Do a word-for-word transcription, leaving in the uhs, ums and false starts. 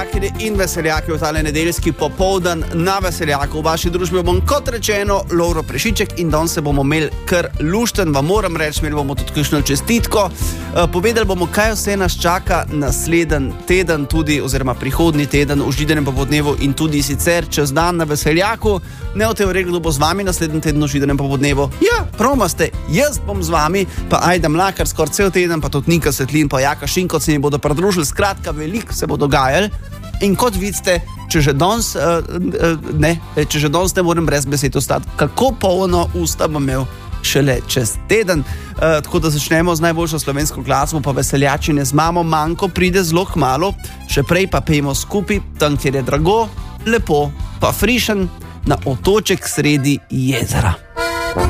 veseljaki in veseljaki v tale nedeljski popoldan na Veseljaku. V vaši družbi bom kot rečeno Lovro Prešiček in danes se bomo imeli kar lušten, vam moram reči, imeli bomo tudi kakšno čestitko. Povedali bomo, kaj vse nas čaka naslednji teden, tudi oziroma prihodnji teden v Židanem popoldnevu in tudi sicer čez dan na Veseljaku. Ne o tem rekel, kdo bo z vami naslednji teden v Židanem popoldnevu. Ja, proma ste, jaz bom z vami, pa Ajda Mlakar skoraj cel teden, pa tudi Nika Svetlin, pa Jaka Šinko se mi bodo pridružili. Skratka, veliko se bo dogajalo in kot vidite, če že danes uh, uh, ne, če že danes ne morem brez besed ostati, kako polno usta bom imel šele čez teden. Uh, tako da začnemo z najboljšo slovensko glasbo, pa veseljačine z mamo Manko pride zelo kmalu, še prej pa pejmo skupaj, tam kjer je drago, lepo, pa frišen, na otoček sredi jezera.